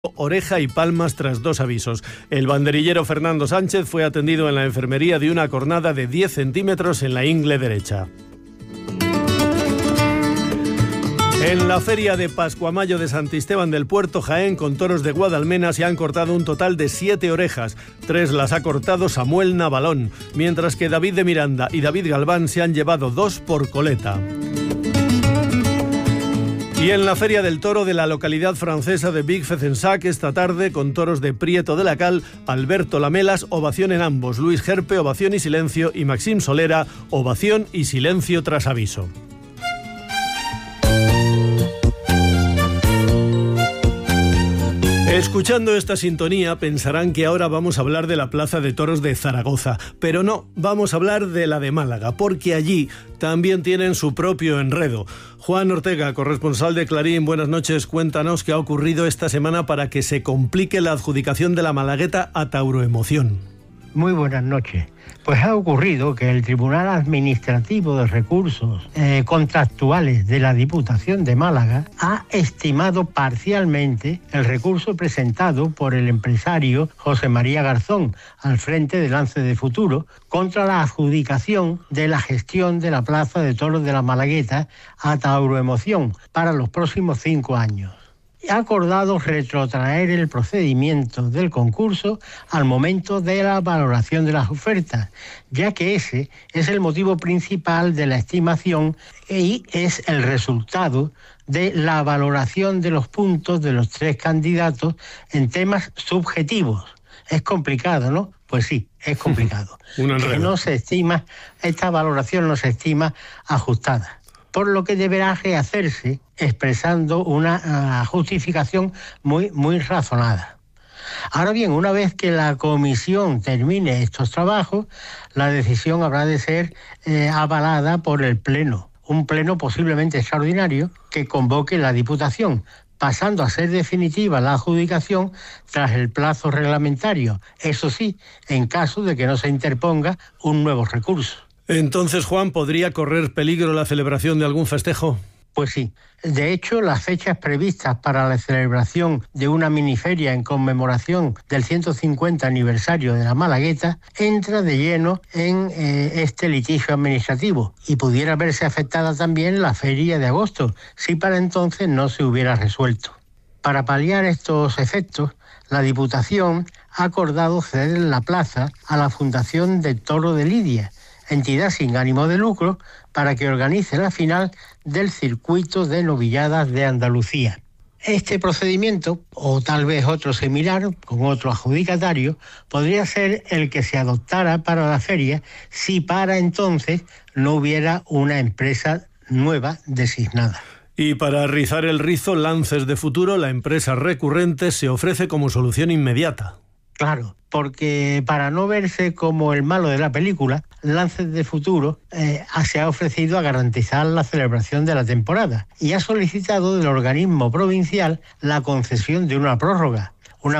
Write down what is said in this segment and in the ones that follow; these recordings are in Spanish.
oreja y palmas tras 2 avisos. El banderillero Fernando Sánchez fue atendido en la enfermería de una cornada de 10 centímetros en la ingle derecha. En la feria de Pascuamayo de Santisteban del Puerto, Jaén, con toros de Guadalmena, se han cortado un total de 7 orejas. 3 las ha cortado Samuel Navalón, mientras que David de Miranda y David Galván se han llevado 2 por coleta. Y en la Feria del Toro de la localidad francesa de Vic-Fezensac, esta tarde, con toros de Prieto de la Cal, Alberto Lamelas, ovación en ambos, Luis Gerpe, ovación y silencio, y Maxim Solera, ovación y silencio tras aviso. Escuchando esta sintonía pensarán que ahora vamos a hablar de la Plaza de Toros de Zaragoza, pero no, vamos a hablar de la de Málaga, porque allí también tienen su propio enredo. Juan Ortega, corresponsal de Clarín, buenas noches, cuéntanos qué ha ocurrido esta semana para que se complique la adjudicación de la Malagueta a Tauroemoción. Muy buenas noches. Pues ha ocurrido que el Tribunal Administrativo de Recursos Contractuales de la Diputación de Málaga ha estimado parcialmente el recurso presentado por el empresario José María Garzón al frente de Lance de Futuro contra la adjudicación de la gestión de la Plaza de Toros de la Malagueta a Tauroemoción para los próximos 5 años. Ha acordado retrotraer el procedimiento del concurso al momento de la valoración de las ofertas, ya que ese es el motivo principal de la estimación y es el resultado de la valoración de los puntos de los 3 candidatos en temas subjetivos. Es complicado, ¿no? Pues sí, es complicado. Que no se estima, esta valoración no se estima ajustada, por lo que deberá rehacerse expresando una justificación muy razonada. Ahora bien, una vez que la comisión termine estos trabajos, la decisión habrá de ser avalada por el Pleno, un Pleno posiblemente extraordinario que convoque la Diputación, pasando a ser definitiva la adjudicación tras el plazo reglamentario, eso sí, en caso de que no se interponga un nuevo recurso. Entonces, Juan, ¿podría correr peligro la celebración de algún festejo? Pues sí. De hecho, las fechas previstas para la celebración de una miniferia en conmemoración del 150 aniversario de la Malagueta entra de lleno en este litigio administrativo y pudiera verse afectada también la feria de agosto, si para entonces no se hubiera resuelto. Para paliar estos efectos, la Diputación ha acordado ceder la plaza a la Fundación de Toro de Lidia, entidad sin ánimo de lucro, para que organice la final del circuito de novilladas de Andalucía. Este procedimiento, o tal vez otro similar, con otro adjudicatario, podría ser el que se adoptara para la feria si para entonces no hubiera una empresa nueva designada. Y para rizar el rizo, Lances de Futuro, la empresa recurrente, se ofrece como solución inmediata. Claro, porque para no verse como el malo de la película, Lances de Futuro se ha ofrecido a garantizar la celebración de la temporada y ha solicitado del organismo provincial la concesión de una prórroga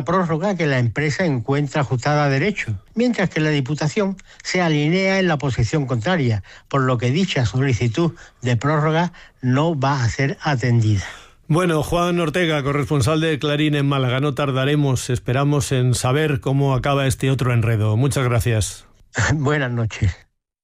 que la empresa encuentra ajustada a derecho, mientras que la Diputación se alinea en la posición contraria, por lo que dicha solicitud de prórroga no va a ser atendida. Bueno, Juan Ortega, corresponsal de Clarín en Málaga, no tardaremos, esperamos en saber cómo acaba este otro enredo. Muchas gracias. Buenas noches.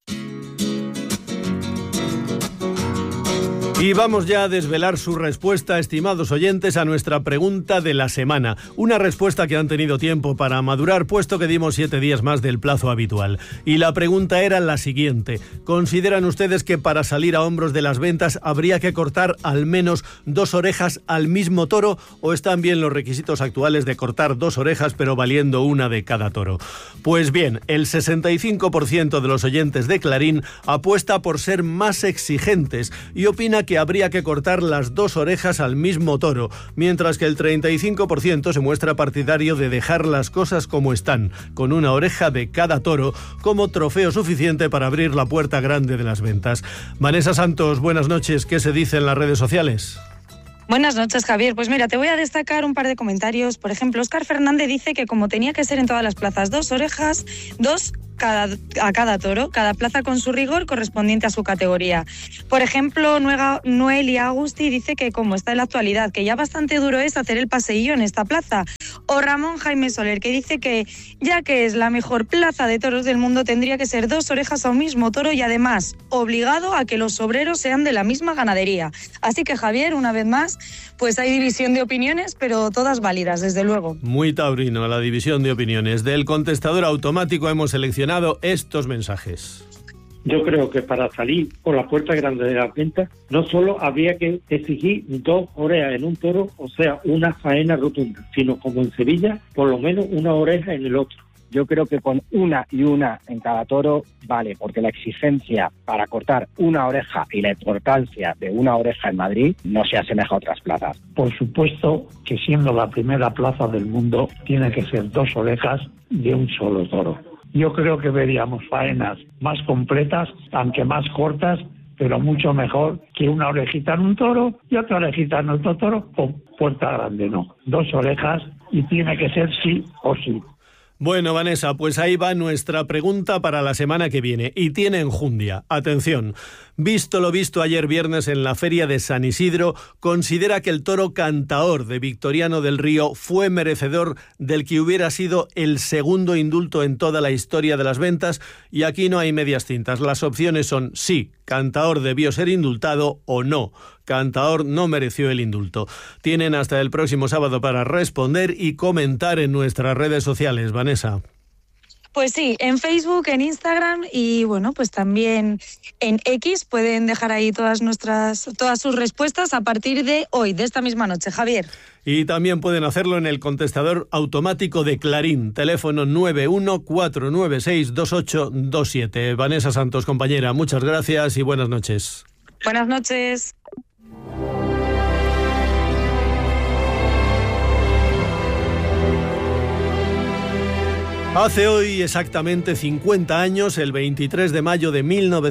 Y vamos ya a desvelar su respuesta, estimados oyentes, a nuestra pregunta de la semana. Una respuesta que han tenido tiempo para madurar, puesto que dimos 7 días más del plazo habitual. Y la pregunta era la siguiente. ¿Consideran ustedes que para salir a hombros de las ventas habría que cortar al menos 2 orejas al mismo toro, o están bien los requisitos actuales de cortar 2 orejas pero valiendo una de cada toro? Pues bien, el 65% de los oyentes de Clarín apuesta por ser más exigentes y opina que habría que cortar las 2 orejas al mismo toro, mientras que el 35% se muestra partidario de dejar las cosas como están, con una oreja de cada toro como trofeo suficiente para abrir la puerta grande de las ventas. Vanessa Santos, buenas noches. ¿Qué se dice en las redes sociales? Buenas noches, Javier. Pues mira, te voy a destacar un par de comentarios. Por ejemplo, Óscar Fernández dice que como tenía que ser en todas las plazas 2 orejas, 2 a cada toro, cada plaza con su rigor correspondiente a su categoría. Por ejemplo, Noelia Agusti dice que como está en la actualidad, que ya bastante duro es hacer el paseillo en esta plaza. O Ramón Jaime Soler, que dice que ya que es la mejor plaza de toros del mundo, tendría que ser 2 orejas a un mismo toro y además obligado a que los obreros sean de la misma ganadería. Así que, Javier, una vez más, pues hay división de opiniones, pero todas válidas, desde luego. Muy taurino la división de opiniones. Del contestador automático hemos seleccionado estos mensajes. Yo creo que para salir por la puerta grande de las ventas, no solo habría que exigir 2 orejas en un toro, o sea, una faena rotunda, sino como en Sevilla, por lo menos una oreja en el otro. Yo creo que con una y una en cada toro vale, porque la exigencia para cortar una oreja y la importancia de una oreja en Madrid no se asemeja a otras plazas. Por supuesto que siendo la primera plaza del mundo, tiene que ser 2 orejas de un solo toro. Yo creo que veríamos faenas más completas, aunque más cortas, pero mucho mejor que una orejita en un toro y otra orejita en otro toro con puerta grande, no. 2 orejas y tiene que ser sí o sí. Bueno, Vanessa, pues ahí va nuestra pregunta para la semana que viene. Y tiene enjundia. Atención. Visto lo visto ayer viernes en la feria de San Isidro, considera que el toro Cantaor de Victoriano del Río fue merecedor del que hubiera sido el segundo indulto en toda la historia de las ventas, y aquí no hay medias tintas. Las opciones son sí, Cantaor debió ser indultado, o no, Cantaor no mereció el indulto. Tienen hasta el próximo sábado para responder y comentar en nuestras redes sociales. Vanessa. Pues sí, en Facebook, en Instagram y bueno, pues también en X pueden dejar ahí todas sus respuestas a partir de hoy, de esta misma noche, Javier. Y también pueden hacerlo en el contestador automático de Clarín, teléfono 914962827. Vanessa Santos, compañera, muchas gracias y buenas noches. Buenas noches. Hace hoy exactamente 50 años, el 23 de mayo de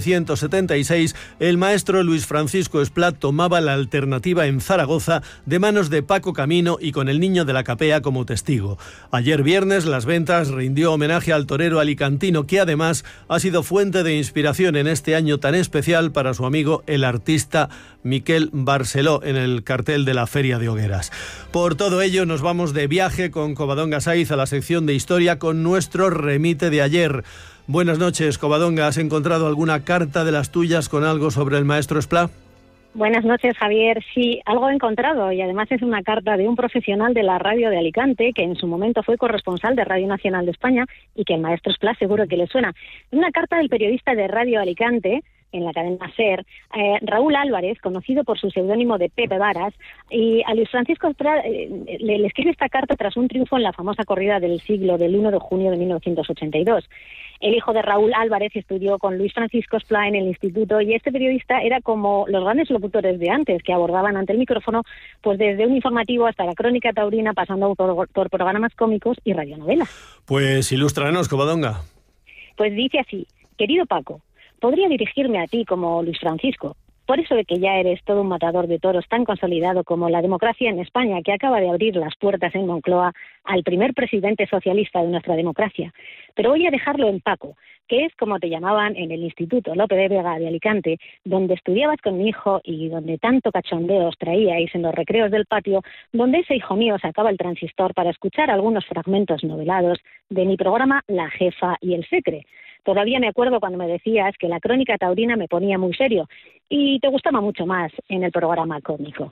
1976, el maestro Luis Francisco Esplá tomaba la alternativa en Zaragoza de manos de Paco Camino y con el Niño de la Capea como testigo. Ayer viernes, Las Ventas rindió homenaje al torero alicantino, que además ha sido fuente de inspiración en este año tan especial para su amigo el artista Miquel Barceló en el cartel de la Feria de Hogueras. Por todo ello, nos vamos de viaje con Covadonga Saiz a la sección de historia con nuestro remite de ayer. Buenas noches, Covadonga. ¿Has encontrado alguna carta de las tuyas con algo sobre el maestro Esplá? Buenas noches, Javier. Sí, algo he encontrado y además es una carta de un profesional de la radio de Alicante que en su momento fue corresponsal de Radio Nacional de España y que el maestro Esplá seguro que le suena. Una carta del periodista de Radio Alicante en la cadena SER, Raúl Álvarez, conocido por su seudónimo de Pepe Varas, y a Luis Francisco Esplá le escribe esta carta tras un triunfo en la famosa corrida del siglo del 1 de junio de 1982. El hijo de Raúl Álvarez estudió con Luis Francisco Esplá en el instituto y este periodista era como los grandes locutores de antes que abordaban ante el micrófono pues desde un informativo hasta la crónica taurina pasando por programas cómicos y radionovelas. Pues ilústranos, Covadonga. Pues dice así: querido Paco, podría dirigirme a ti como Luis Francisco, por eso de que ya eres todo un matador de toros tan consolidado como la democracia en España, que acaba de abrir las puertas en Moncloa al primer presidente socialista de nuestra democracia. Pero voy a dejarlo en Paco, que es como te llamaban en el Instituto Lope de Vega de Alicante, donde estudiabas con mi hijo y donde tanto cachondeo os traíais en los recreos del patio, donde ese hijo mío sacaba el transistor para escuchar algunos fragmentos novelados de mi programa La Jefa y el Secre. Todavía me acuerdo cuando me decías que la crónica taurina me ponía muy serio y te gustaba mucho más en el programa cómico.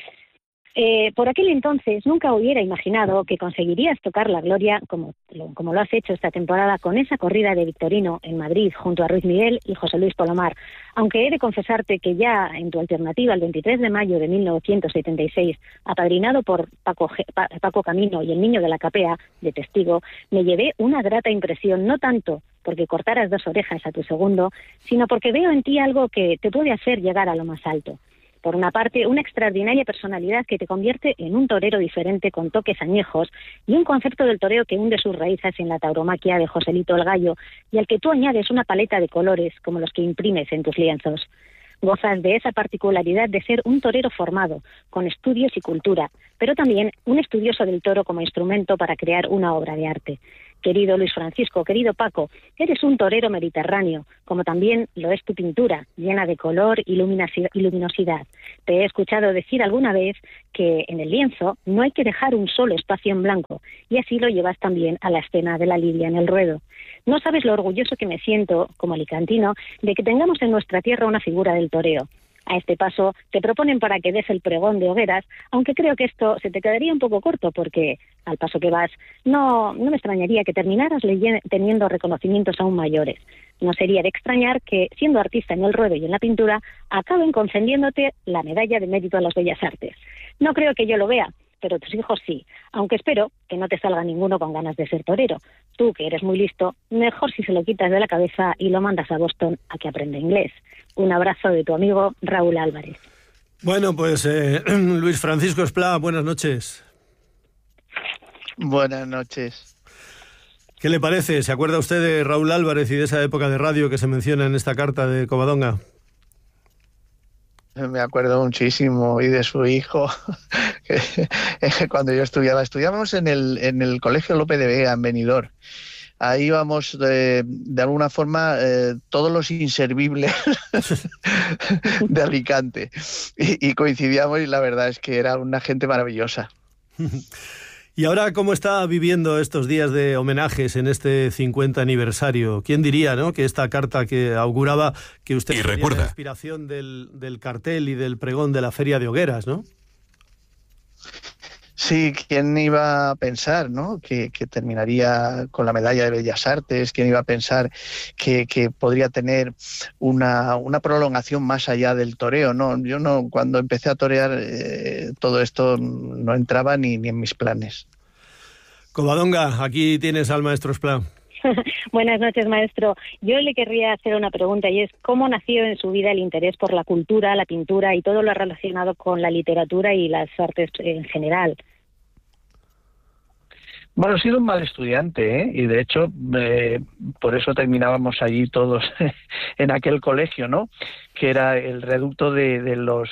Por aquel entonces nunca hubiera imaginado que conseguirías tocar la gloria como lo has hecho esta temporada con esa corrida de Victorino en Madrid junto a Ruiz Miguel y José Luis Polomar, aunque he de confesarte que ya en tu alternativa el 23 de mayo de 1976, apadrinado por Paco Camino y el Niño de la Capea de testigo, me llevé una grata impresión, no tanto porque cortaras 2 orejas a tu segundo, sino porque veo en ti algo que te puede hacer llegar a lo más alto. Por una parte, una extraordinaria personalidad que te convierte en un torero diferente con toques añejos y un concepto del toreo que hunde sus raíces en la tauromaquia de Joselito el Gallo y al que tú añades una paleta de colores como los que imprimes en tus lienzos. Gozas de esa particularidad de ser un torero formado, con estudios y cultura, pero también un estudioso del toro como instrumento para crear una obra de arte. Querido Luis Francisco, querido Paco, eres un torero mediterráneo, como también lo es tu pintura, llena de color y luminosidad. Te he escuchado decir alguna vez que en el lienzo no hay que dejar un solo espacio en blanco, y así lo llevas también a la escena de la lidia en el ruedo. No sabes lo orgulloso que me siento, como alicantino, de que tengamos en nuestra tierra una figura del toreo. A este paso te proponen para que des el pregón de hogueras, aunque creo que esto se te quedaría un poco corto porque, al paso que vas, no me extrañaría que terminaras teniendo reconocimientos aún mayores. No sería de extrañar que, siendo artista en el ruedo y en la pintura, acaben concediéndote la medalla de mérito a las bellas artes. No creo que yo lo vea, pero tus hijos sí, aunque espero que no te salga ninguno con ganas de ser torero. Tú, que eres muy listo, mejor si se lo quitas de la cabeza y lo mandas a Boston a que aprenda inglés. Un abrazo de tu amigo Raúl Álvarez. Bueno, pues Luis Francisco Esplá, buenas noches. Buenas noches. ¿Qué le parece? ¿Se acuerda usted de Raúl Álvarez y de esa época de radio que se menciona en esta carta de Covadonga? Me acuerdo muchísimo, y de su hijo, que cuando yo estudiábamos en el Colegio Lope de Vega, en Benidorm. Ahí íbamos de alguna forma todos los inservibles de Alicante, y coincidíamos, y la verdad es que era una gente maravillosa. ¿Y ahora cómo está viviendo estos días de homenajes en este 50 aniversario? ¿Quién diría, no, que esta carta que auguraba que usted sería la inspiración del cartel y del pregón de la Feria de Hogueras, ¿no? Sí, ¿quién iba a pensar, ¿no?, que terminaría con la medalla de Bellas Artes? ¿Quién iba a pensar que podría tener una prolongación más allá del toreo? No, yo no, cuando empecé a torear todo esto no entraba ni en mis planes. Covadonga, aquí tienes al maestro Esplá. Buenas noches, maestro. Yo le querría hacer una pregunta, y es ¿cómo nació en su vida el interés por la cultura, la pintura y todo lo relacionado con la literatura y las artes en general? Bueno, he sido un mal estudiante, y de hecho por eso terminábamos allí todos en aquel colegio, ¿no?, que era el reducto de los,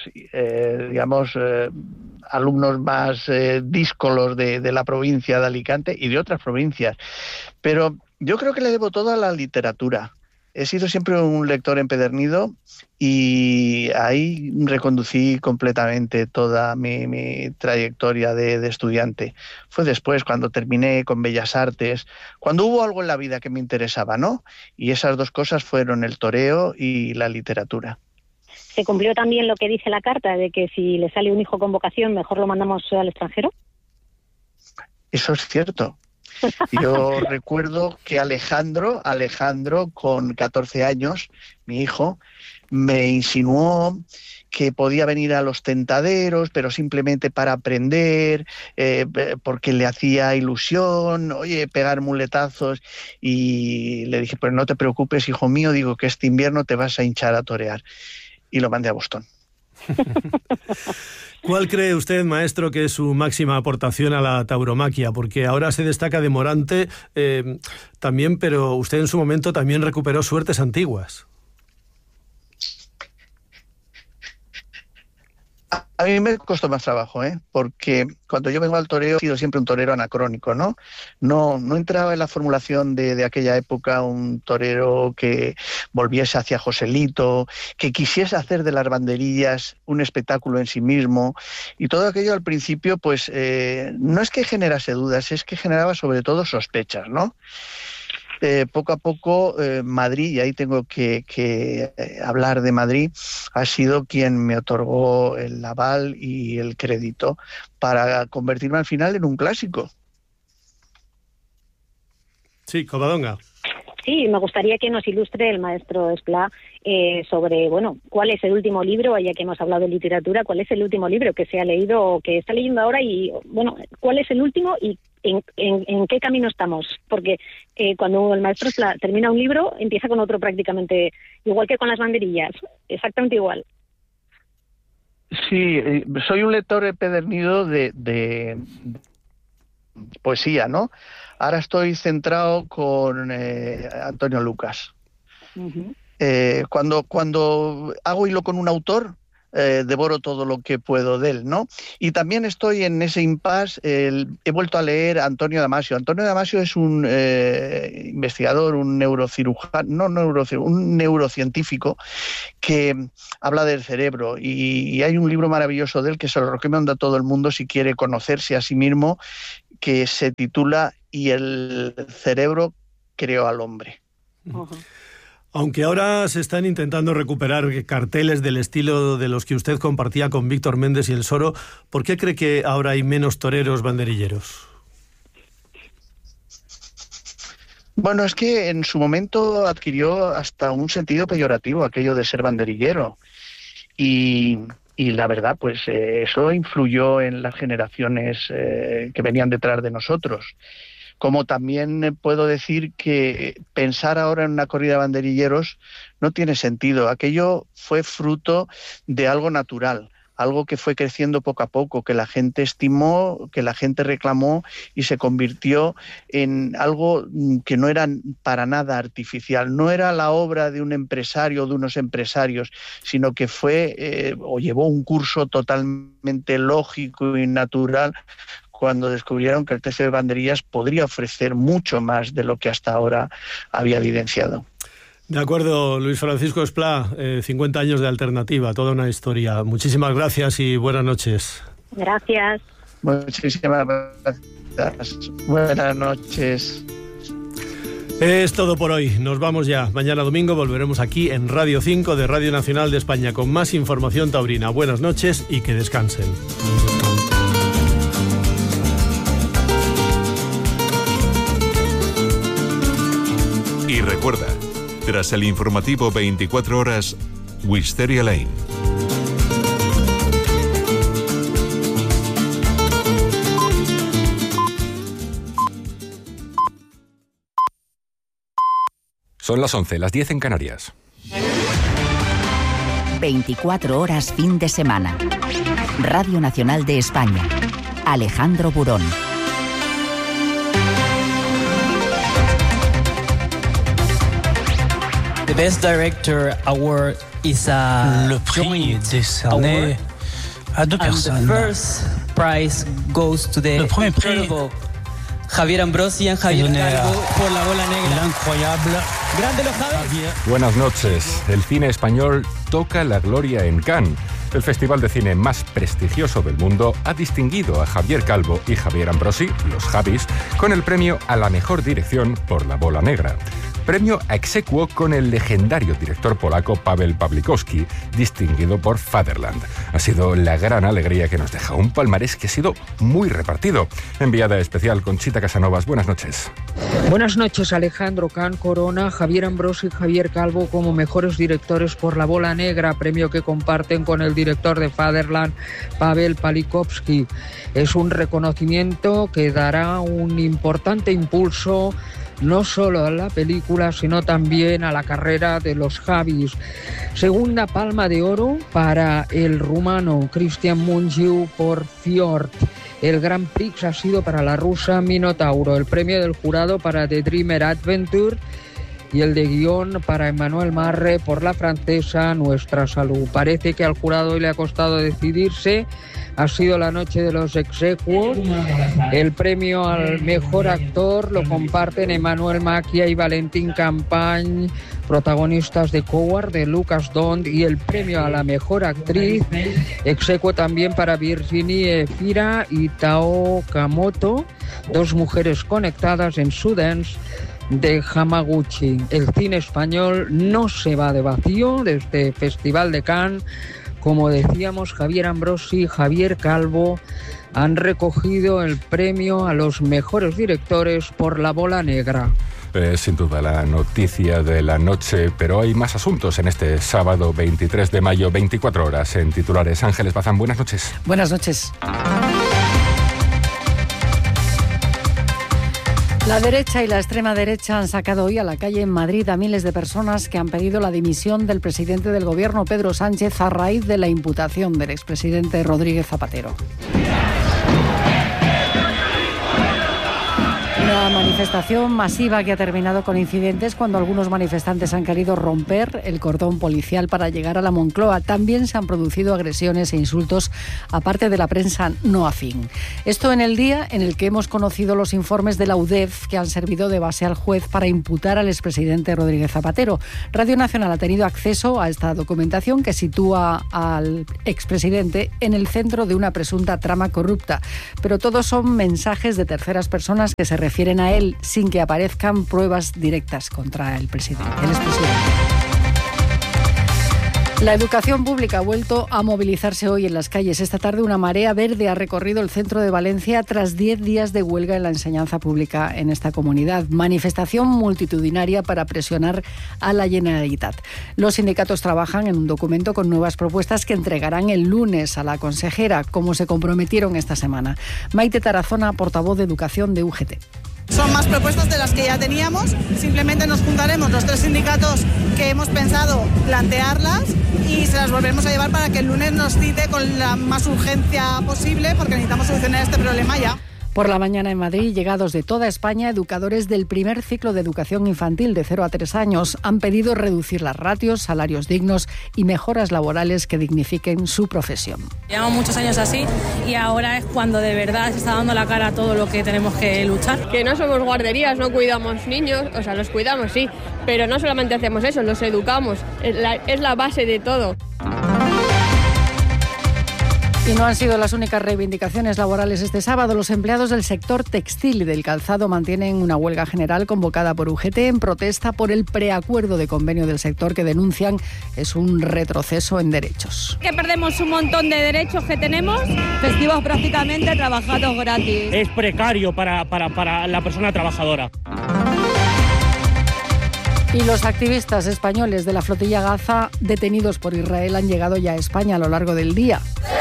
alumnos más díscolos de la provincia de Alicante y de otras provincias. Pero yo creo que le debo todo a la literatura. He sido siempre un lector empedernido y ahí reconducí completamente toda mi trayectoria de estudiante. Fue después, cuando terminé con Bellas Artes, cuando hubo algo en la vida que me interesaba, ¿no? Y esas dos cosas fueron el toreo y la literatura. ¿Se cumplió también lo que dice la carta, de que si le sale un hijo con vocación, mejor lo mandamos al extranjero? Eso es cierto. Yo recuerdo que Alejandro, con 14 años, mi hijo, me insinuó que podía venir a los tentaderos, pero simplemente para aprender, porque le hacía ilusión, pegar muletazos, y le dije, pues no te preocupes, hijo mío, digo que este invierno te vas a hinchar a torear. Y lo mandé a Boston. ¿Cuál cree usted, maestro, que es su máxima aportación a la tauromaquia? Porque ahora se destaca de Morante también, pero usted en su momento también recuperó suertes antiguas. A mí me costó más trabajo, porque cuando yo vengo al toreo he sido siempre un torero anacrónico, ¿no? No entraba en la formulación de aquella época un torero que volviese hacia Joselito, que quisiese hacer de las banderillas un espectáculo en sí mismo, y todo aquello al principio, pues no es que generase dudas, es que generaba sobre todo sospechas, ¿no? Poco a poco Madrid, y ahí tengo que hablar de Madrid, ha sido quien me otorgó el aval y el crédito para convertirme al final en un clásico. Sí, Covadonga. Sí, me gustaría que nos ilustre el maestro Esplá sobre, cuál es el último libro, ya que hemos hablado de literatura, cuál es el último libro que se ha leído o que está leyendo ahora, y, cuál es el último y en qué camino estamos. Porque cuando el maestro Esplá termina un libro, empieza con otro prácticamente, igual que con las banderillas, exactamente igual. Sí, soy un lector empedernido de poesía, ¿no? Ahora estoy centrado con Antonio Lucas. Uh-huh. Cuando hago hilo con un autor, devoro todo lo que puedo de él, ¿no? Y también estoy en ese impasse. He vuelto a leer a Antonio Damasio. Antonio Damasio es un investigador, un neurocirujano, un neurocientífico que habla del cerebro, y hay un libro maravilloso de él que se lo recomiendo a todo el mundo si quiere conocerse a sí mismo, que se titula "Y el cerebro creó al hombre". Uh-huh. Aunque ahora se están intentando recuperar carteles del estilo de los que usted compartía con Víctor Méndez y el Soro, ¿por qué cree que ahora hay menos toreros banderilleros? Bueno, es que en su momento adquirió hasta un sentido peyorativo aquello de ser banderillero. Y la verdad, pues eso influyó en las generaciones que venían detrás de nosotros. Como también puedo decir que pensar ahora en una corrida de banderilleros no tiene sentido. Aquello fue fruto de algo natural, algo que fue creciendo poco a poco, que la gente estimó, que la gente reclamó, y se convirtió en algo que no era para nada artificial. No era la obra de un empresario o de unos empresarios, sino que fue o llevó un curso totalmente lógico y natural, cuando descubrieron que el tercio de banderillas podría ofrecer mucho más de lo que hasta ahora había evidenciado. De acuerdo, Luis Francisco Esplá, 50 años de alternativa, toda una historia. Muchísimas gracias y buenas noches. Gracias. Muchísimas gracias. Buenas noches. Es todo por hoy. Nos vamos ya. Mañana domingo volveremos aquí en Radio 5 de Radio Nacional de España con más información taurina. Buenas noches y que descansen. Y recuerda, tras el informativo 24 horas, Wisteria Lane. Son las 11, las 10 en Canarias. 24 horas fin de semana. Radio Nacional de España. Alejandro Burón. The Best Director Award is a Le prix est décerné à deux personnes. The first prize goes to the incredible Javier Ambrosi y Javier Calvo por La Bola Negra. Incroyable. Grande los Javier. Buenas noches. El cine español toca la gloria en Cannes. El festival de cine más prestigioso del mundo ha distinguido a Javier Calvo y Javier Ambrosi, los Javis, con el premio a la mejor dirección por La Bola Negra. Premio a exequo con el legendario director polaco Paweł Pawlikowski, distinguido por Fatherland. Ha sido la gran alegría que nos deja un palmarés que ha sido muy repartido. Enviada especial Conchita Casanovas, buenas noches. Buenas noches, Alejandro. Cannes corona Javier Ambrosi y Javier Calvo como mejores directores por La Bola Negra, premio que comparten con el director de Fatherland, Paweł Pawlikowski. Es un reconocimiento que dará un importante impulso no solo a la película, sino también a la carrera de los Javis. Segunda palma de oro para el rumano Cristian Mungiu por Fjord. El Grand Prix ha sido para la rusa Minotauro. El premio del jurado para The Dreamer Adventure y el de guión para Emmanuel Marre por la francesa Nuestra Salud. Parece que al jurado hoy le ha costado decidirse. Ha sido la noche de los exequos. El premio al mejor actor lo comparten Emmanuel Macchia y Valentín Campañ, protagonistas de Coward, de Lucas Dont, y el premio a la mejor actriz, exequo también para Virginie Efira y Tao Kamoto, dos mujeres conectadas en Sundance de Hamaguchi. El cine español no se va de vacío de este Festival de Cannes. Como decíamos, Javier Ambrosi y Javier Calvo han recogido el premio a los mejores directores por La Bola Negra. Sin duda la noticia de la noche, pero hay más asuntos en este sábado 23 de mayo, 24 horas en titulares. Ángeles Bazán, buenas noches. Buenas noches. La derecha y la extrema derecha han sacado hoy a la calle en Madrid a miles de personas que han pedido la dimisión del presidente del gobierno, Pedro Sánchez, a raíz de la imputación del expresidente Rodríguez Zapatero. Una Una manifestación masiva que ha terminado con incidentes cuando algunos manifestantes han querido romper el cordón policial para llegar a la Moncloa. También se han producido agresiones e insultos a parte de la prensa no afín. Esto en el día en el que hemos conocido los informes de la UDEF que han servido de base al juez para imputar al expresidente Rodríguez Zapatero. Radio Nacional ha tenido acceso a esta documentación que sitúa al expresidente en el centro de una presunta trama corrupta. Pero todos son mensajes de terceras personas que se refieren a él sin que aparezcan pruebas directas contra el expresidente. La educación pública ha vuelto a movilizarse hoy en las calles. Esta tarde una marea verde ha recorrido el centro de Valencia tras 10 días de huelga en la enseñanza pública en esta comunidad. Manifestación multitudinaria para presionar a la Generalitat. Los sindicatos trabajan en un documento con nuevas propuestas que entregarán el lunes a la consejera, como se comprometieron esta semana. Maite Tarazona, portavoz de Educación de UGT. Son más propuestas de las que ya teníamos, simplemente nos juntaremos los 3 sindicatos que hemos pensado plantearlas y se las volveremos a llevar para que el lunes nos cite con la más urgencia posible porque necesitamos solucionar este problema ya. Por la mañana en Madrid, llegados de toda España, educadores del primer ciclo de educación infantil de 0 a 3 años han pedido reducir las ratios, salarios dignos y mejoras laborales que dignifiquen su profesión. Llevamos muchos años así y ahora es cuando de verdad se está dando la cara a todo lo que tenemos que luchar. Que no somos guarderías, no cuidamos niños, o sea, los cuidamos sí, pero no solamente hacemos eso, los educamos, es la base de todo. Y no han sido las únicas reivindicaciones laborales este sábado. Los empleados del sector textil y del calzado mantienen una huelga general convocada por UGT en protesta por el preacuerdo de convenio del sector que denuncian es un retroceso en derechos. Que perdemos un montón de derechos que tenemos. Festivos prácticamente trabajados gratis. Es precario para la persona trabajadora. Y los activistas españoles de la flotilla Gaza detenidos por Israel han llegado ya a España a lo largo del día.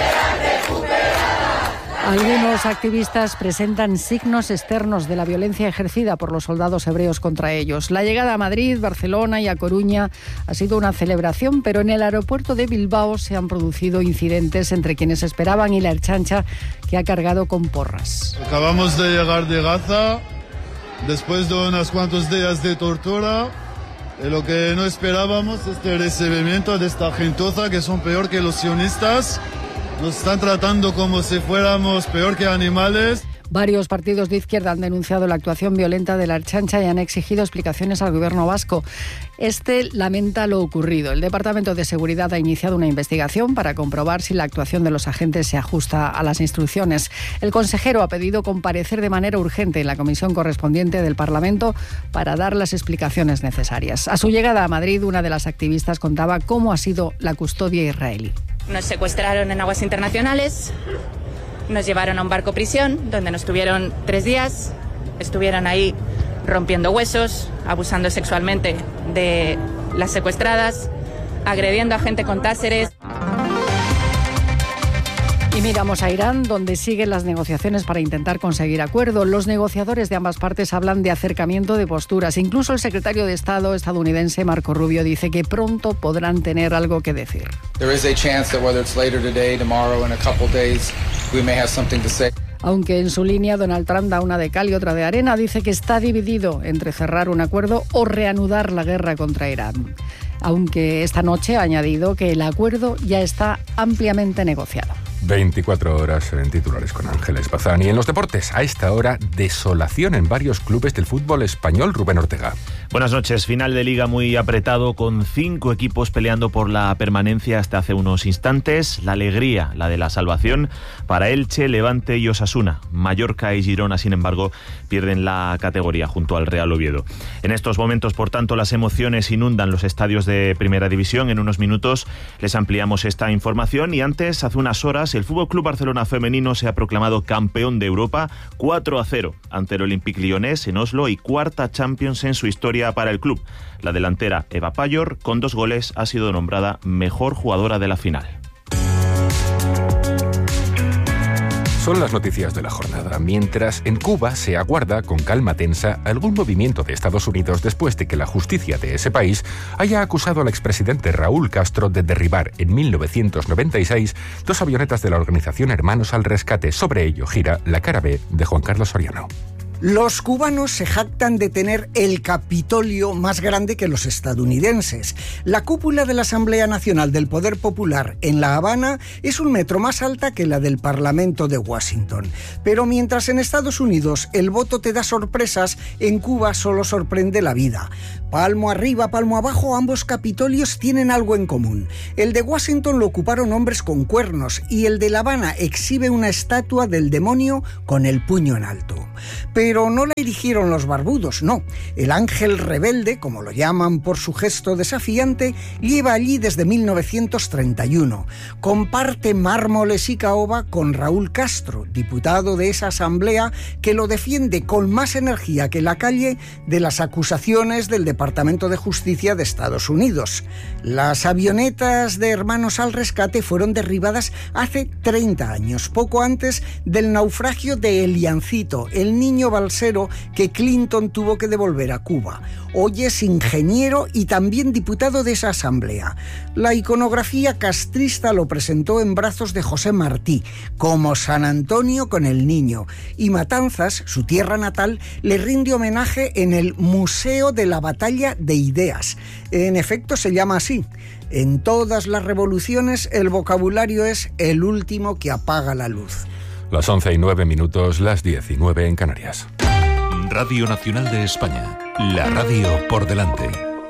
Algunos activistas presentan signos externos de la violencia ejercida por los soldados hebreos contra ellos. La llegada a Madrid, Barcelona y a Coruña ha sido una celebración, pero en el aeropuerto de Bilbao se han producido incidentes entre quienes esperaban y la Ertzaintza, que ha cargado con porras. Acabamos de llegar de Gaza, después de unos cuantos días de tortura. Lo que no esperábamos, este recibimiento de esta gentuza que son peor que los sionistas. Nos están tratando como si fuéramos peor que animales. Varios partidos de izquierda han denunciado la actuación violenta de la Ertzaintza y han exigido explicaciones al gobierno vasco. Este lamenta lo ocurrido. El Departamento de Seguridad ha iniciado una investigación para comprobar si la actuación de los agentes se ajusta a las instrucciones. El consejero ha pedido comparecer de manera urgente en la comisión correspondiente del Parlamento para dar las explicaciones necesarias. A su llegada a Madrid, una de las activistas contaba cómo ha sido la custodia israelí. Nos secuestraron en aguas internacionales, nos llevaron a un barco prisión donde nos tuvieron 3 días, estuvieron ahí rompiendo huesos, abusando sexualmente de las secuestradas, agrediendo a gente con táseres. Y miramos a Irán, donde siguen las negociaciones para intentar conseguir acuerdo. Los negociadores de ambas partes hablan de acercamiento de posturas. Incluso el secretario de Estado estadounidense, Marco Rubio, dice que pronto podrán tener algo que decir. Aunque en su línea Donald Trump da una de cal y otra de arena, dice que está dividido entre cerrar un acuerdo o reanudar la guerra contra Irán. Aunque esta noche ha añadido que el acuerdo ya está ampliamente negociado. 24 horas en titulares con Ángeles Bazán. Y en los deportes, a esta hora, desolación en varios clubes del fútbol español. Rubén Ortega. Buenas noches. Final de liga muy apretado, con 5 equipos peleando por la permanencia hasta hace unos instantes. La alegría, la de la salvación, para Elche, Levante y Osasuna. Mallorca y Girona, sin embargo, pierden la categoría junto al Real Oviedo. En estos momentos, por tanto, las emociones inundan los estadios de Primera División. En unos minutos les ampliamos esta información. Y antes, hace unas horas, el FC Barcelona femenino se ha proclamado campeón de Europa 4-0 ante el Olympique Lyonnais en Oslo y 4ª Champions en su historia para el club. La delantera Eva Payor, con 2 goles, ha sido nombrada mejor jugadora de la final. Son las noticias de la jornada, mientras en Cuba se aguarda con calma tensa algún movimiento de Estados Unidos después de que la justicia de ese país haya acusado al expresidente Raúl Castro de derribar en 1996 2 avionetas de la organización Hermanos al Rescate. Sobre ello gira la cara B de Juan Carlos Soriano. Los cubanos se jactan de tener el Capitolio más grande que los estadounidenses. La cúpula de la Asamblea Nacional del Poder Popular en La Habana es 1 metro más alta que la del Parlamento de Washington. Pero mientras en Estados Unidos el voto te da sorpresas, en Cuba solo sorprende la vida. Palmo arriba, palmo abajo, ambos Capitolios tienen algo en común. El de Washington lo ocuparon hombres con cuernos y el de La Habana exhibe una estatua del demonio con el puño en alto. Pero no la erigieron los barbudos, no. El ángel rebelde, como lo llaman por su gesto desafiante, lleva allí desde 1931. Comparte mármoles y caoba con Raúl Castro, diputado de esa asamblea que lo defiende con más energía que la calle de las acusaciones del Departamento de Justicia de Estados Unidos. Las avionetas de Hermanos al Rescate fueron derribadas hace 30 años, poco antes del naufragio de Eliancito, el niño balsero que Clinton tuvo que devolver a Cuba. Hoy es ingeniero y también diputado de esa asamblea. La iconografía castrista lo presentó en brazos de José Martí, como San Antonio con el niño, y Matanzas, su tierra natal, le rinde homenaje en el Museo de la Batalla de Ideas. En efecto, se llama así. En todas las revoluciones el vocabulario es el último que apaga la luz. Las 11:09, las 10:09 en Canarias. Radio Nacional de España, la radio por delante.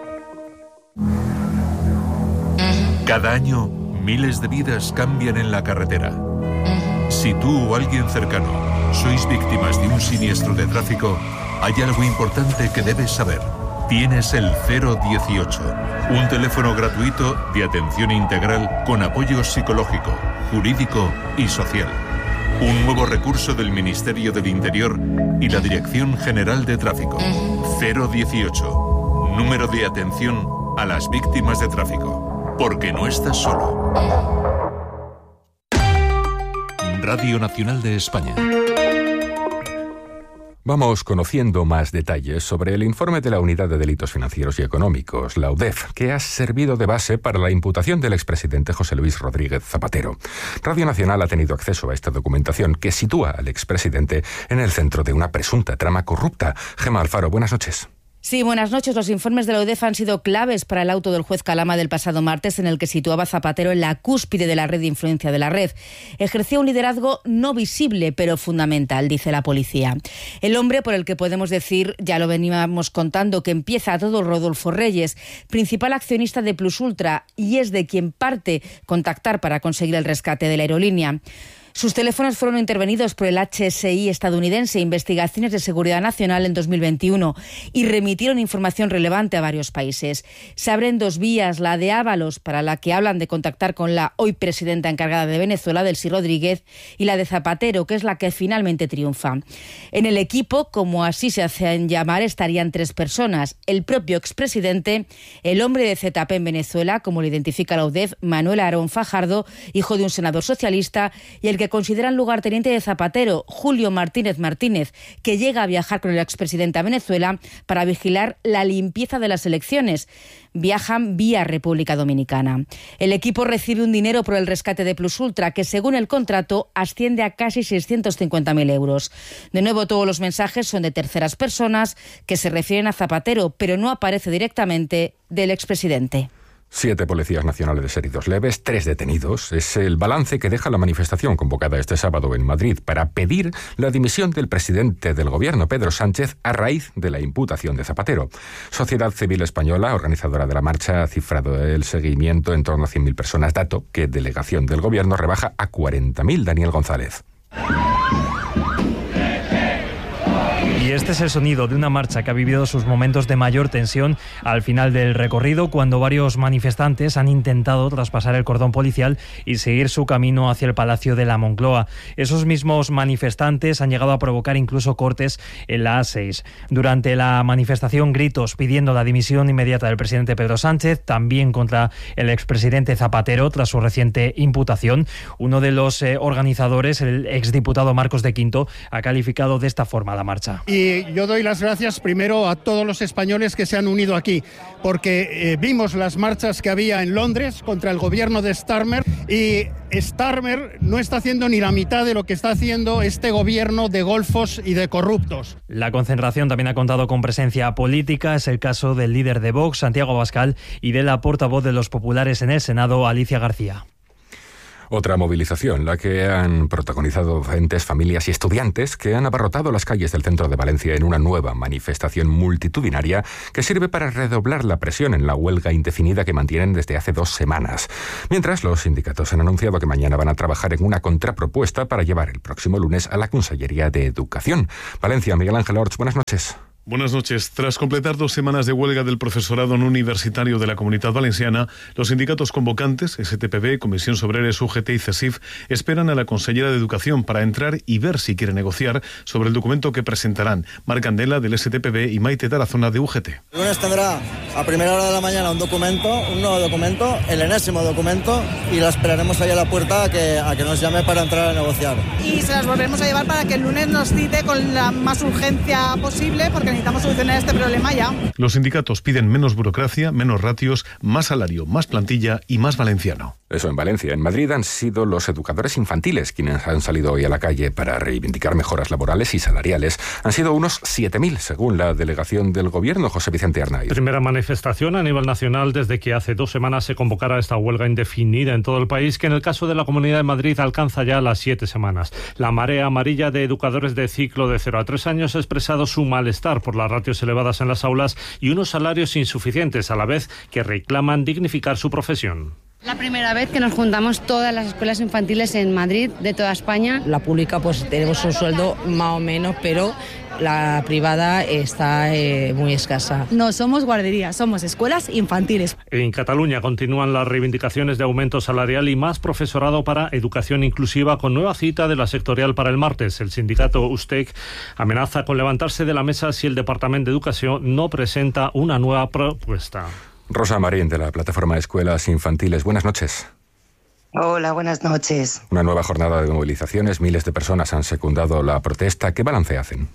Cada año, miles de vidas cambian en la carretera. Si tú o alguien cercano sois víctimas de un siniestro de tráfico, hay algo importante que debes saber. Tienes el 018, un teléfono gratuito de atención integral con apoyo psicológico, jurídico y social. Un nuevo recurso del Ministerio del Interior y la Dirección General de Tráfico. 018, número de atención a las víctimas de tráfico. Porque no estás solo. Radio Nacional de España. Vamos conociendo más detalles sobre el informe de la Unidad de Delitos Financieros y Económicos, la UDEF, que ha servido de base para la imputación del expresidente José Luis Rodríguez Zapatero. Radio Nacional ha tenido acceso a esta documentación que sitúa al expresidente en el centro de una presunta trama corrupta. Gemma Alfaro, buenas noches. Sí, buenas noches. Los informes de la UDEF han sido claves para el auto del juez Calama del pasado martes, en el que situaba a Zapatero en la cúspide de la red de influencia de la red. Ejerció un liderazgo no visible, pero fundamental, dice la policía. El hombre por el que podemos decir, ya lo veníamos contando, que empieza todo Rodolfo Reyes, principal accionista de Plus Ultra, y es de quien parte contactar para conseguir el rescate de la aerolínea. Sus teléfonos fueron intervenidos por el HSI estadounidense, Investigaciones de Seguridad Nacional, en 2021 y remitieron información relevante a varios países. Se abren 2 vías, la de Ábalos, para la que hablan de contactar con la hoy presidenta encargada de Venezuela, Delcy Rodríguez, y la de Zapatero, que es la que finalmente triunfa. En el equipo, como así se hacen llamar, estarían 3 personas: el propio expresidente, el hombre de ZP en Venezuela, como lo identifica la UDEF, Manuel Aarón Fajardo, hijo de un senador socialista, y el que consideran lugarteniente de Zapatero, Julio Martínez Martínez, que llega a viajar con el expresidente a Venezuela para vigilar la limpieza de las elecciones. Viajan vía República Dominicana. El equipo recibe un dinero por el rescate de Plus Ultra, que según el contrato asciende a casi 650.000 euros. De nuevo, todos los mensajes son de terceras personas que se refieren a Zapatero, pero no aparece directamente del expresidente. 7 policías nacionales heridos leves, 3 detenidos. Es el balance que deja la manifestación convocada este sábado en Madrid para pedir la dimisión del presidente del gobierno, Pedro Sánchez, a raíz de la imputación de Zapatero. Sociedad Civil Española, organizadora de la marcha, ha cifrado el seguimiento en torno a 100.000 personas, dato que delegación del gobierno rebaja a 40.000. Daniel González. Y este es el sonido de una marcha que ha vivido sus momentos de mayor tensión al final del recorrido, cuando varios manifestantes han intentado traspasar el cordón policial y seguir su camino hacia el Palacio de la Moncloa. Esos mismos manifestantes han llegado a provocar incluso cortes en la A6. Durante la manifestación, gritos pidiendo la dimisión inmediata del presidente Pedro Sánchez, también contra el expresidente Zapatero tras su reciente imputación. Uno de los organizadores, el exdiputado Marcos de Quinto, ha calificado de esta forma la marcha. Y Y yo doy las gracias primero a todos los españoles que se han unido aquí, porque vimos las marchas que había en Londres contra el gobierno de Starmer, y Starmer no está haciendo ni la mitad de lo que está haciendo este gobierno de golfos y de corruptos. La concentración también ha contado con presencia política. Es el caso del líder de Vox, Santiago Abascal, y de la portavoz de los populares en el Senado, Alicia García. Otra movilización, la que han protagonizado docentes, familias y estudiantes que han abarrotado las calles del centro de Valencia en una nueva manifestación multitudinaria que sirve para redoblar la presión en la huelga indefinida que mantienen desde hace 2 semanas. Mientras, los sindicatos han anunciado que mañana van a trabajar en una contrapropuesta para llevar el próximo lunes a la Consellería de Educación. Valencia, Miguel Ángel Orts, buenas noches. Buenas noches. Tras completar 2 semanas de huelga del profesorado no universitario de la Comunidad Valenciana, los sindicatos convocantes, STPB, Comisiones Obreras, UGT y CESIF, esperan a la consellera de Educación para entrar y ver si quiere negociar sobre el documento que presentarán. Marc Candela, del STPB, y Maite Tarazona, de UGT. El lunes tendrá a primera hora de la mañana un nuevo documento, el enésimo documento, y la esperaremos ahí a la puerta a que nos llame para entrar a negociar. Y se las volveremos a llevar para que el lunes nos cite con la más urgencia posible, porque necesitamos solucionar este problema ya. Los sindicatos piden menos burocracia, menos ratios, más salario, más plantilla y más valenciano. Eso en Valencia. En Madrid han sido los educadores infantiles quienes han salido hoy a la calle para reivindicar mejoras laborales y salariales. Han sido unos 7.000, según la delegación del Gobierno, José Vicente Arnaiz. Primera manifestación a nivel nacional desde que hace 2 semanas se convocara esta huelga indefinida en todo el país, que en el caso de la Comunidad de Madrid alcanza ya las 7 semanas. La marea amarilla de educadores de ciclo de 0 a 3 años ha expresado su malestar por las ratios elevadas en las aulas y unos salarios insuficientes, a la vez que reclaman dignificar su profesión. La primera vez que nos juntamos todas las escuelas infantiles en Madrid, de toda España. La pública pues tenemos un sueldo más o menos, pero la privada está muy escasa. No somos guarderías, somos escuelas infantiles. En Cataluña continúan las reivindicaciones de aumento salarial y más profesorado para educación inclusiva, con nueva cita de la sectorial para el martes. El sindicato USTEC amenaza con levantarse de la mesa si el Departamento de Educación no presenta una nueva propuesta. Rosa Marín, de la plataforma Escuelas Infantiles. Buenas noches. Hola, buenas noches. Una nueva jornada de movilizaciones. Miles de personas han secundado la protesta. ¿Qué balance hacen?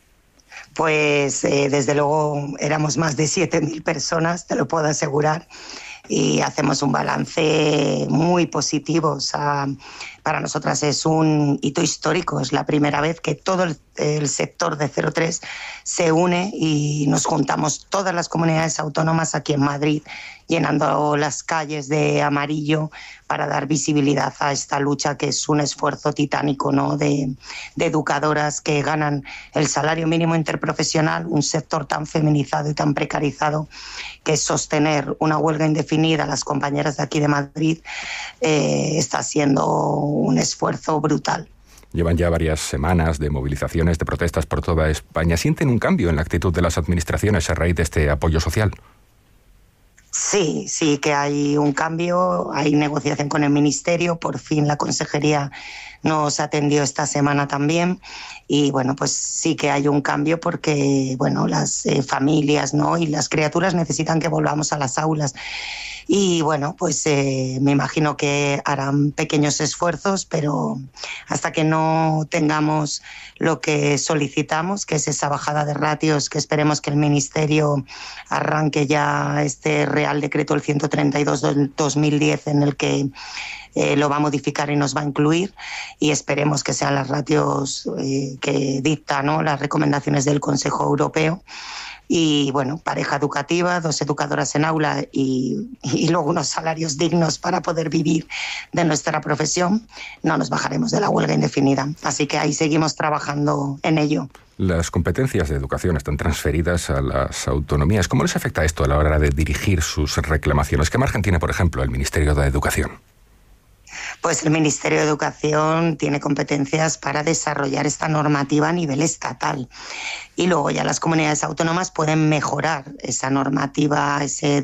Pues desde luego éramos más de 7.000 personas, te lo puedo asegurar, y hacemos un balance muy positivo. O sea, para nosotras es un hito histórico. Es la primera vez que todo el sector de 03 se une y nos juntamos todas las comunidades autónomas aquí en Madrid, llenando las calles de amarillo para dar visibilidad a esta lucha, que es un esfuerzo titánico, ¿no?, de educadoras que ganan el salario mínimo interprofesional, un sector tan feminizado y tan precarizado, que sostener una huelga indefinida. Las compañeras de aquí de Madrid está siendo un esfuerzo brutal. Llevan ya varias semanas de movilizaciones, de protestas por toda España. ¿Sienten un cambio en la actitud de las administraciones a raíz de este apoyo social? Sí, sí que hay un cambio, hay negociación con el Ministerio, por fin la Consejería nos atendió esta semana también, y bueno, pues sí que hay un cambio porque, bueno, las familias, ¿no?, y las criaturas necesitan que volvamos a las aulas. Y bueno, pues me imagino que harán pequeños esfuerzos, pero hasta que no tengamos lo que solicitamos, que es esa bajada de ratios, que esperemos que el Ministerio arranque ya este Real Decreto, el 132 del 2010, en el que lo va a modificar y nos va a incluir, y esperemos que sean las ratios que dictan, ¿no?, las recomendaciones del Consejo Europeo. Y bueno, pareja educativa, 2 educadoras en aula y luego unos salarios dignos para poder vivir de nuestra profesión, no nos bajaremos de la huelga indefinida. Así que ahí seguimos trabajando en ello. Las competencias de educación están transferidas a las autonomías. ¿Cómo les afecta esto a la hora de dirigir sus reclamaciones? ¿Qué margen tiene, por ejemplo, el Ministerio de Educación? Pues el Ministerio de Educación tiene competencias para desarrollar esta normativa a nivel estatal, y luego ya las comunidades autónomas pueden mejorar esa normativa, ese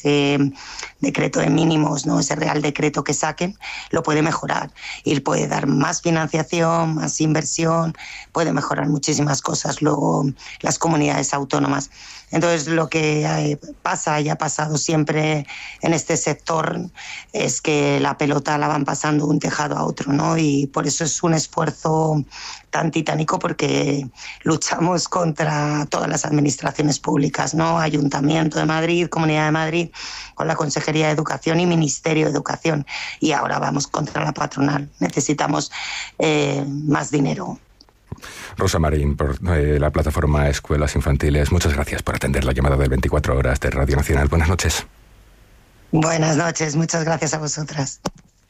decreto de mínimos, ¿no?, ese Real Decreto que saquen, lo puede mejorar y puede dar más financiación, más inversión, puede mejorar muchísimas cosas luego las comunidades autónomas. Entonces lo que pasa y ha pasado siempre en este sector es que la pelota la van pasando de un tejado a otro, ¿no? Y por eso es un esfuerzo tan titánico, porque luchamos contra todas las administraciones públicas, ¿no? Ayuntamiento de Madrid, Comunidad de Madrid, con la Consejería de Educación y Ministerio de Educación. Y ahora vamos contra la patronal. Necesitamos más dinero. Rosa Marín, por la plataforma Escuelas Infantiles, muchas gracias por atender la llamada del 24 Horas de Radio Nacional. Buenas noches. Buenas noches, muchas gracias a vosotras.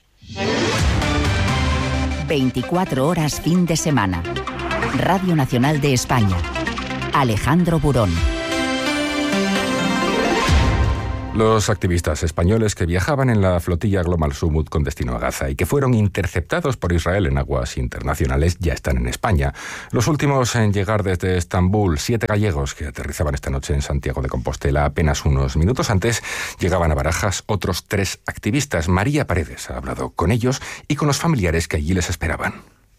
24 horas fin de semana. Radio Nacional de España. Alejandro Burón. Los activistas españoles que viajaban en la flotilla Global Summit con destino a Gaza y que fueron interceptados por Israel en aguas internacionales ya están en España. Los últimos en llegar desde Estambul, 7 gallegos que aterrizaban esta noche en Santiago de Compostela apenas unos minutos antes, llegaban a Barajas otros 3 activistas. María Paredes ha hablado con ellos y con los familiares que allí les esperaban.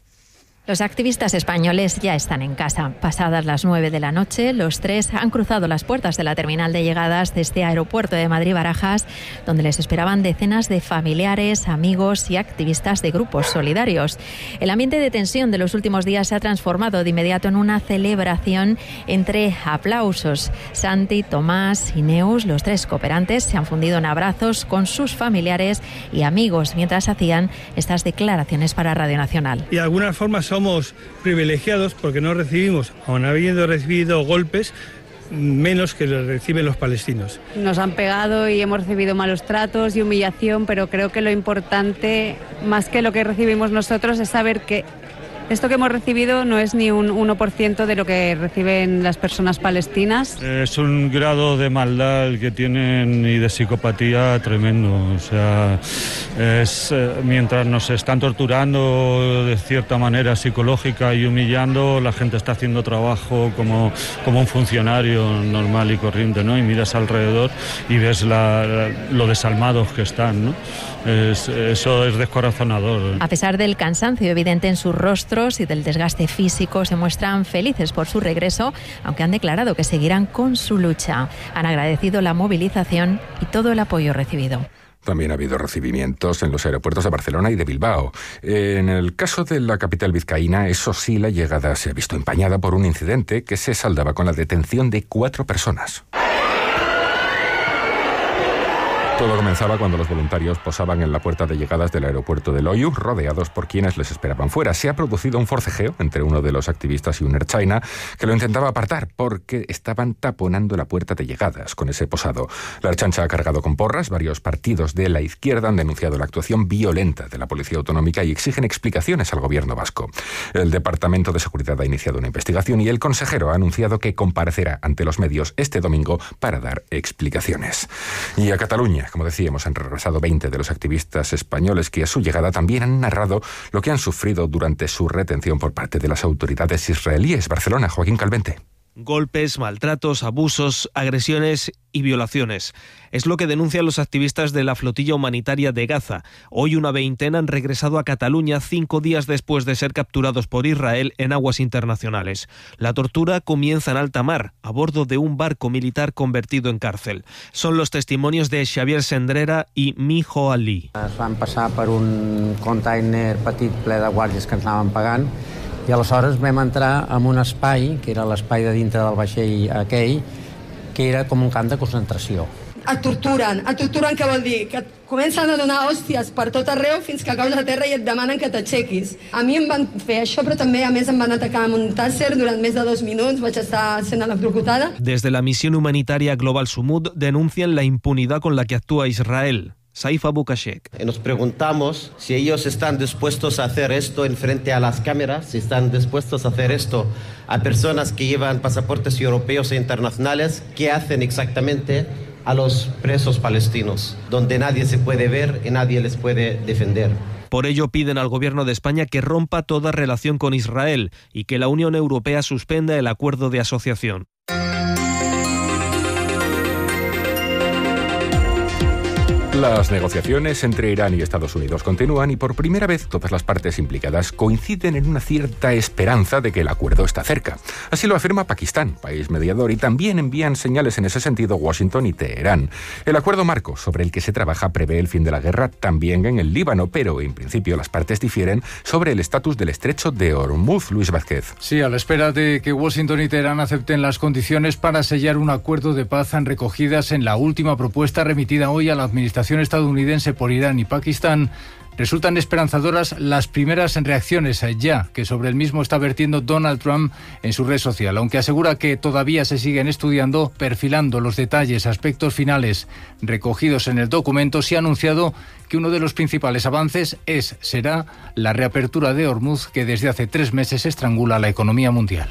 Los activistas españoles ya están en casa. Pasadas las 9 de la noche, los 3 han cruzado las puertas de la terminal de llegadas de este aeropuerto de Madrid-Barajas, donde les esperaban decenas de familiares, amigos y activistas de grupos solidarios. El ambiente de tensión de los últimos días se ha transformado de inmediato en una celebración entre aplausos. Santi, Tomás y Neus, los 3 cooperantes, se han fundido en abrazos con sus familiares y amigos mientras hacían estas declaraciones para Radio Nacional. Y de alguna forma somos privilegiados porque no recibimos, aun habiendo recibido golpes, menos que los reciben los palestinos. Nos han pegado y hemos recibido malos tratos y humillación, pero creo que lo importante, más que lo que recibimos nosotros, es saber que esto que hemos recibido no es ni un 1% de lo que reciben las personas palestinas. Es un grado de maldad el que tienen y de psicopatía tremendo. O sea, mientras nos están torturando de cierta manera psicológica y humillando, la gente está haciendo trabajo como un funcionario normal y corriente, ¿no? Y miras alrededor y ves lo desalmados que están, ¿no? Eso es descorazonador. A pesar del cansancio evidente en sus rostros y del desgaste físico, se muestran felices por su regreso, aunque han declarado que seguirán con su lucha. Han agradecido la movilización y todo el apoyo recibido. También ha habido recibimientos en los aeropuertos de Barcelona y de Bilbao. En el caso de la capital vizcaína, eso sí, la llegada se ha visto empañada por un incidente que se saldaba con la detención de 4 personas. Todo comenzaba cuando los voluntarios posaban en la puerta de llegadas del aeropuerto de Loiu, rodeados por quienes les esperaban fuera. Se ha producido un forcejeo entre uno de los activistas y un ertzaina que lo intentaba apartar porque estaban taponando la puerta de llegadas con ese posado. La Ertzaintza ha cargado con porras. Varios partidos de la izquierda han denunciado la actuación violenta de la Policía Autonómica y exigen explicaciones al gobierno vasco. El Departamento de Seguridad ha iniciado una investigación y el consejero ha anunciado que comparecerá ante los medios este domingo para dar explicaciones. Y a Cataluña, como decíamos, han regresado 20 de los activistas españoles que a su llegada también han narrado lo que han sufrido durante su retención por parte de las autoridades israelíes. Barcelona, Joaquín Calvente. Golpes, maltratos, abusos, agresiones y violaciones. Es lo que denuncian los activistas de la flotilla humanitaria de Gaza. Hoy una veintena han regresado a Cataluña 5 días después de ser capturados por Israel en aguas internacionales. La tortura comienza en alta mar, a bordo de un barco militar convertido en cárcel. Son los testimonios de Xavier Sendrera y Mijo Ali. Es van passar per un container petit ple de guàrdies que ens anaven pagant i aleshores vam entrar en un espai, que era l'espai de dintre del vaixell aquell, que era com un camp de concentració. Et torturen què vol dir? Que et comencen a donar hòsties per tot arreu fins que caus a terra i et demanen que t'aixequis. A mi em van fer això, però també a més em van atacar amb un tàser durant més de 2 minuts, vaig estar sent electrocutada. Desde la misión humanitaria Global Summit denuncian la impunidad con la que actúa Israel. Saif Abu Kashek. Nos preguntamos si ellos están dispuestos a hacer esto en frente a las cámaras, si están dispuestos a hacer esto a personas que llevan pasaportes europeos e internacionales, ¿qué hacen exactamente a los presos palestinos, donde nadie se puede ver y nadie les puede defender? Por ello piden al gobierno de España que rompa toda relación con Israel y que la Unión Europea suspenda el acuerdo de asociación. Las negociaciones entre Irán y Estados Unidos continúan y por primera vez todas las partes implicadas coinciden en una cierta esperanza de que el acuerdo está cerca. Así lo afirma Pakistán, país mediador, y también envían señales en ese sentido Washington y Teherán. El acuerdo marco sobre el que se trabaja prevé el fin de la guerra también en el Líbano, pero en principio las partes difieren sobre el estatus del estrecho de Hormuz. Luis Vázquez. Sí, a la espera de que Washington y Teherán acepten las condiciones para sellar un acuerdo de paz recogidas en la última propuesta remitida hoy a la administración estadounidense por Irán y Pakistán, resultan esperanzadoras las primeras reacciones ya que sobre el mismo está vertiendo Donald Trump en su red social, aunque asegura que todavía se siguen estudiando, perfilando los detalles, aspectos finales recogidos en el documento. Se ha anunciado que uno de los principales avances será la reapertura de Hormuz, que desde hace 3 meses estrangula la economía mundial.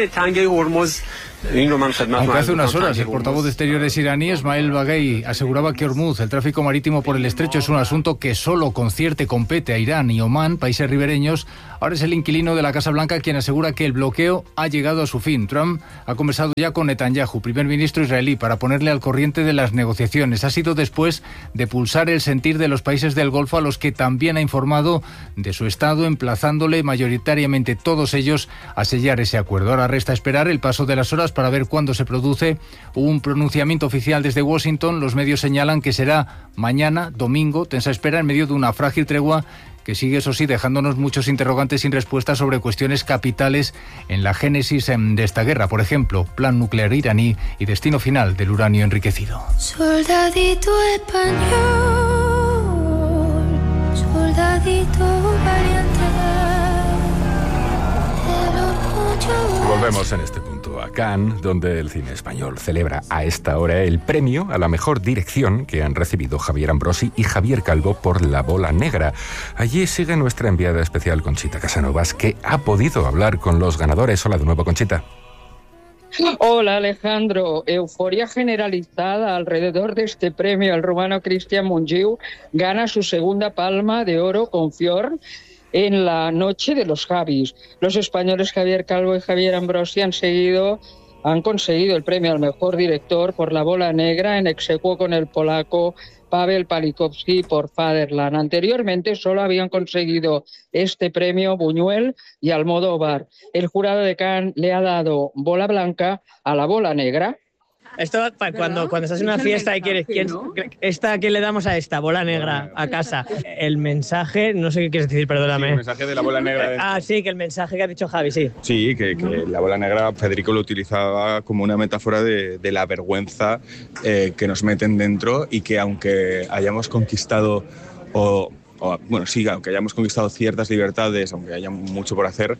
Aunque hace unas horas el portavoz de Exteriores iraní, Esmail Baghei, aseguraba que Hormuz, el tráfico marítimo por el estrecho, es un asunto que solo compete a Irán y Omán, países ribereños. Ahora es el inquilino de la Casa Blanca quien asegura que el bloqueo ha llegado a su fin. Trump ha conversado ya con Netanyahu, primer ministro israelí, para ponerle al corriente de las negociaciones. Ha sido después de pulsar el sentir de los países del Golfo, a los que también ha informado de su estado, emplazándole mayoritariamente todos ellos a sellar ese acuerdo. Ahora resta esperar el paso de las horas para ver cuándo se produce un pronunciamiento oficial desde Washington. Los medios señalan que será mañana, domingo, tensa espera en medio de una frágil tregua que sigue, eso sí, dejándonos muchos interrogantes sin respuesta sobre cuestiones capitales en la génesis de esta guerra. Por ejemplo, plan nuclear iraní y destino final del uranio enriquecido. Soldadito español, soldadito valiente, el orgullo. Volvemos en este punto a Cannes, donde el cine español celebra a esta hora el premio a la mejor dirección que han recibido Javier Ambrosi y Javier Calvo por La Bola Negra. Allí sigue nuestra enviada especial Conchita Casanovas, que ha podido hablar con los ganadores. Hola de nuevo, Conchita. Hola Alejandro, euforia generalizada alrededor de este premio. El rumano Cristian Mungiu gana su segunda Palma de Oro con Fior en la noche de los Javis. Los españoles Javier Calvo y Javier Ambrosi han conseguido el premio al mejor director por La Bola Negra, en exequo con el polaco Paweł Palikowski por Fatherland. Anteriormente solo habían conseguido este premio Buñuel y Almodóvar. El jurado de Cannes le ha dado bola blanca a La Bola Negra. Esto cuando estás en una fiesta y quieres, ¿quién le damos a esta bola negra a casa? El mensaje, no sé qué quieres decir, perdóname. Sí, el mensaje de la bola negra. Sí, que el mensaje que ha dicho Javi, sí. Sí, que la bola negra Federico lo utilizaba como una metáfora de la vergüenza que nos meten dentro, y que aunque hayamos conquistado aunque hayamos conquistado ciertas libertades, aunque haya mucho por hacer,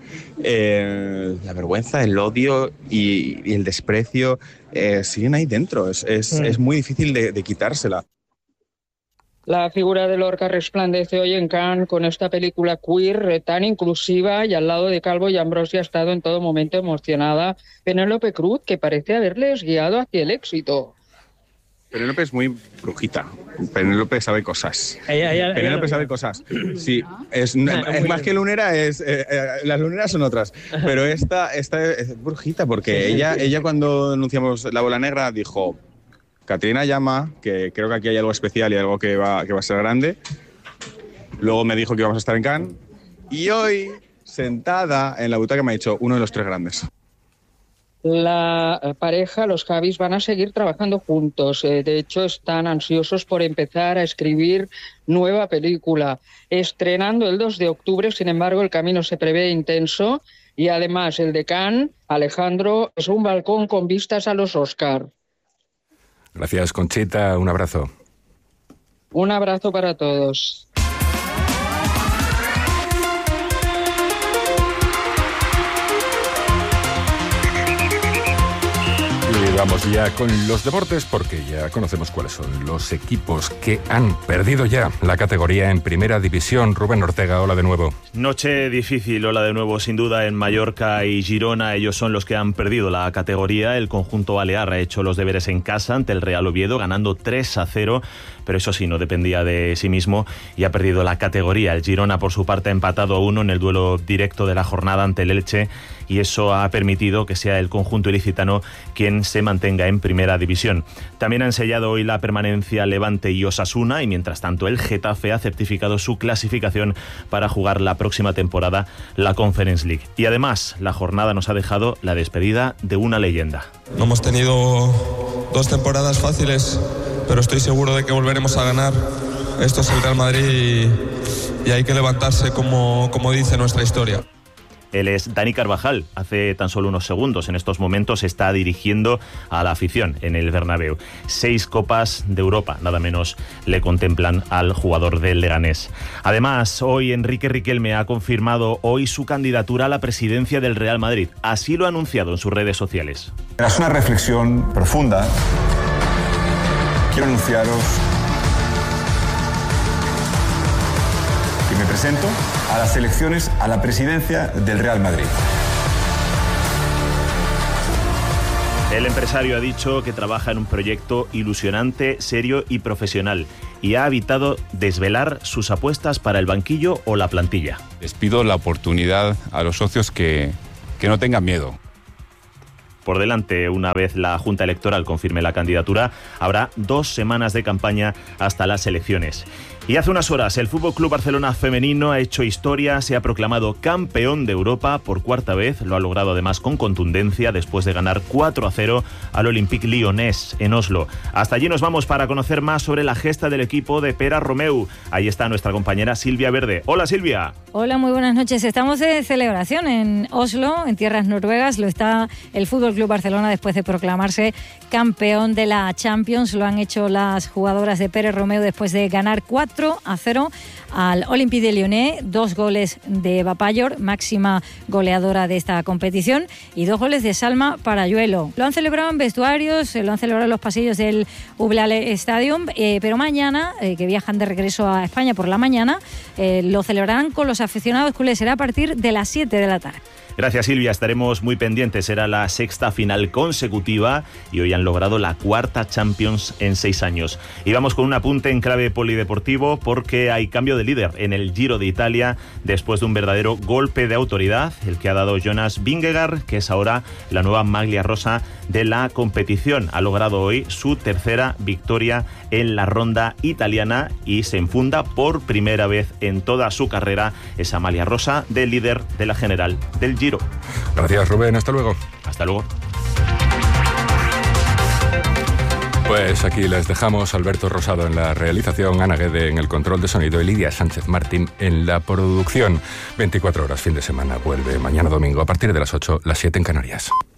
la vergüenza, el odio y el desprecio siguen ahí dentro. Es muy difícil de quitársela. La figura de Lorca resplandece hoy en Cannes con esta película queer tan inclusiva, y al lado de Calvo y Ambrosi ha estado en todo momento emocionada Penélope Cruz, que parece haberles guiado hacia el éxito. Penélope es muy brujita. Penélope sabe cosas. Penélope sabe cosas. Sí, es más que lunera, las luneras son otras. Pero esta es brujita, porque ella cuando anunciamos La Bola Negra dijo: Catriona llama, que creo que aquí hay algo especial y algo que va a ser grande. Luego me dijo que íbamos a estar en Cannes. Y hoy, sentada en la butaca, me ha dicho: uno de los 3 grandes. La pareja, los Javis, van a seguir trabajando juntos. De hecho, están ansiosos por empezar a escribir nueva película. Estrenando el 2 de octubre, sin embargo, el camino se prevé intenso, y además el de Cannes, Alejandro, es un balcón con vistas a los Oscar. Gracias, Conchita. Un abrazo. Un abrazo para todos. Y vamos ya con los deportes, porque ya conocemos cuáles son los equipos que han perdido ya la categoría en Primera División. Rubén Ortega, hola de nuevo. Noche difícil, hola de nuevo, sin duda, en Mallorca y Girona. Ellos son los que han perdido la categoría. El conjunto balear ha hecho los deberes en casa ante el Real Oviedo, ganando 3-0, pero eso sí, no dependía de sí mismo y ha perdido la categoría. El Girona, por su parte, ha empatado a 1 en el duelo directo de la jornada ante el Elche, y eso ha permitido que sea el conjunto ilicitano quien se mantenga mantenga en primera división. También han sellado hoy la permanencia Levante y Osasuna, y mientras tanto el Getafe ha certificado su clasificación para jugar la próxima temporada la Conference League. Y además, la jornada nos ha dejado la despedida de una leyenda. No hemos tenido 2 temporadas fáciles, pero estoy seguro de que volveremos a ganar. Esto es el Real Madrid y hay que levantarse como dice nuestra historia. Él es Dani Carvajal. Hace tan solo unos segundos, en estos momentos, está dirigiendo a la afición en el Bernabéu. 6 Copas de Europa, nada menos, le contemplan al jugador del Leganés. Además, hoy Enrique Riquelme ha confirmado hoy su candidatura a la presidencia del Real Madrid. Así lo ha anunciado en sus redes sociales. Tras una reflexión profunda, quiero anunciaros que me presento a las elecciones a la presidencia del Real Madrid. El empresario ha dicho que trabaja en un proyecto ilusionante, serio y profesional, y ha evitado desvelar sus apuestas para el banquillo o la plantilla. Les pido la oportunidad a los socios que no tengan miedo. Por delante, una vez la Junta Electoral confirme la candidatura, habrá 2 semanas de campaña hasta las elecciones. Y hace unas horas el FC Barcelona femenino ha hecho historia, se ha proclamado campeón de Europa por 4ª vez, lo ha logrado además con contundencia después de ganar 4-0 al Olympique Lyonnais en Oslo. Hasta allí nos vamos para conocer más sobre la gesta del equipo de Pere Romeu. Ahí está nuestra compañera Silvia Verde. Hola, Silvia. Hola, muy buenas noches. Estamos de celebración en Oslo, en tierras noruegas. Lo está el FC Barcelona después de proclamarse campeón de la Champions. Lo han hecho las jugadoras de Pere Romeu después de ganar 4-0 al Olympique de Lyonnais, 2 goles de Bapayor, máxima goleadora de esta competición, y 2 goles de Salma Parayuelo. Lo han celebrado en vestuarios, lo han celebrado en los pasillos del Ublale Stadium, pero mañana, que viajan de regreso a España por la mañana, lo celebrarán con los aficionados culés. Será a partir de las 7 de la tarde. Gracias, Silvia. Estaremos muy pendientes. Será la 6ª final consecutiva y hoy han logrado la 4ª Champions en 6 años. Y vamos con un apunte en clave polideportivo porque hay cambio de líder en el Giro de Italia después de un verdadero golpe de autoridad, el que ha dado Jonas Vingegaard, que es ahora la nueva maglia rosa de la competición. Ha logrado hoy su 3ª victoria en la ronda italiana y se enfunda por primera vez en toda su carrera esa maglia rosa del líder de la general del Giro. Gracias, Rubén. Hasta luego. Hasta luego. Pues aquí les dejamos. Alberto Rosado en la realización, Ana Guede en el control de sonido y Lidia Sánchez Martín en la producción. 24 horas, fin de semana. Vuelve mañana domingo a partir de las 8, las 7 en Canarias.